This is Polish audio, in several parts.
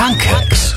Jankes.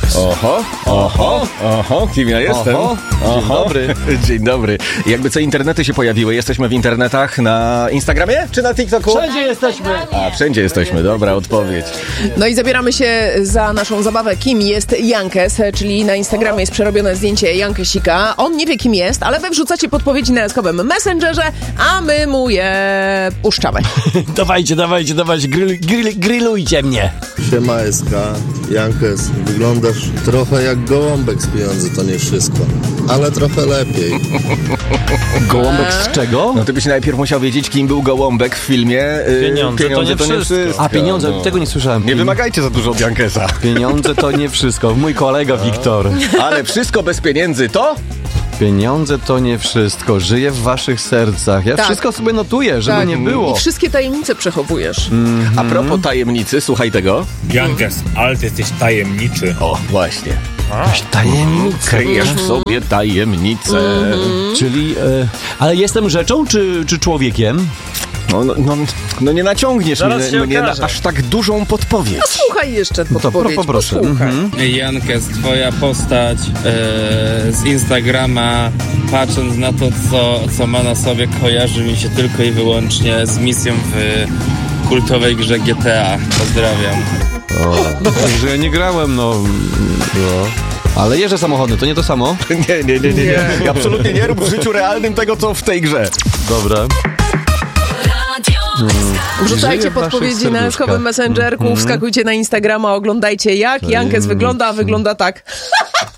Oho, kim ja jestem? Dzień dobry. Dzień dobry. Jakby co, internety się pojawiły. Jesteśmy w internetach na Instagramie czy na TikToku? Wszędzie jesteśmy. A, wszędzie jesteśmy. Dobra odpowiedź. No i zabieramy się za naszą zabawę, kim jest Jankes, czyli na Instagramie jest przerobione zdjęcie Jankesika. On nie wie, kim jest, ale wy wrzucacie podpowiedzi na jaskowym Messengerze, a my mu je puszczamy. Dawajcie, grillujcie mnie. Siema SK, Jankes, wyglądasz trochę jak gołąbek z Pieniądze to nie wszystko, ale trochę lepiej. Gołąbek z czego? No ty byś najpierw musiał wiedzieć, kim był Gołąbek w filmie Pieniądze to nie wszystko. A pieniądze, No. tego nie słyszałem. Nie wymagajcie za dużo od Jankesa. Pieniądze to nie wszystko. Mój kolega Wiktor. Ale wszystko bez pieniędzy to? Pieniądze to nie wszystko. Żyje w waszych sercach. Ja Tak. wszystko sobie notuję, żeby Tak. nie było. I wszystkie tajemnice przechowujesz. A propos tajemnicy, słuchaj tego. Jankes, ale ty jesteś tajemniczy. O, właśnie. Tajemnice. Kryjesz w sobie tajemnicę. Czyli, ale jestem rzeczą czy człowiekiem? No nie naciągniesz Zaraz się mnie na okaże. aż tak dużą podpowiedź. No słuchaj jeszcze To podpowiedź, poproszę. posłuchaj. Jankes, twoja postać z Instagrama, patrząc na to, co ma na sobie, kojarzy mi się tylko i wyłącznie z misją w kultowej grze GTA. Pozdrawiam. Że ja nie grałem, no. Ale jeżdżę samochodem, to nie to samo? Nie. Absolutnie nie rób w życiu realnym tego, co w tej grze. Dobra. Wrzucajcie Żyje w waszych podpowiedzi na serduszkach. jaskowym Messengerku, wskakujcie na Instagrama, oglądajcie jak Jankes wygląda, a wygląda tak.